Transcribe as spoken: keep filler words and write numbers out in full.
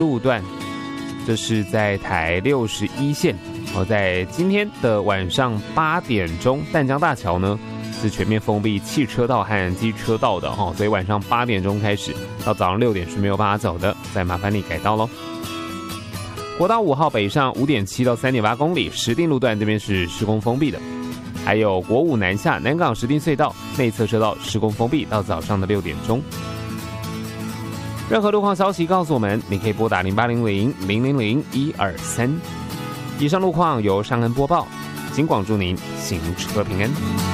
路段，这是在台六十一线。哦，在今天的晚上八点钟，淡江大桥呢是全面封闭汽车道和机车道的哈、哦，所以晚上八点钟开始到早上六点是没有办法走的，再麻烦你改道喽。国道五号北上 五点七 到 三点八 公里，石碇路段这边是施工封闭的。还有国五南下南港石碇隧道内侧车道施工封闭到早上的六点钟。任何路况消息告诉我们，你可以拨打零八零零零零零一二三。以上路况由尚恩播报，警广祝您行车平安。